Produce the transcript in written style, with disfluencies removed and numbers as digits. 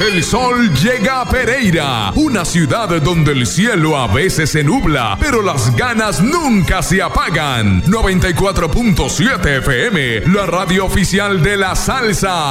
El sol llega a Pereira, una ciudad donde el cielo a veces se nubla, pero las ganas nunca se apagan. 94.7 FM, la radio oficial de la salsa.